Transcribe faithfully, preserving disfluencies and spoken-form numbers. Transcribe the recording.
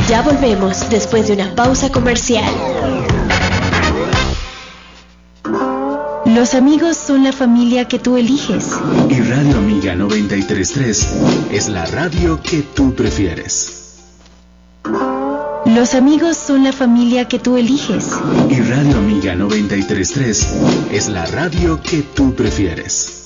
Ya volvemos después de una pausa comercial. Los amigos son la familia que tú eliges. Y Radio Amiga noventa y tres punto tres es la radio que tú prefieres. Los amigos son la familia que tú eliges. Y Radio Amiga noventa y tres punto tres es la radio que tú prefieres.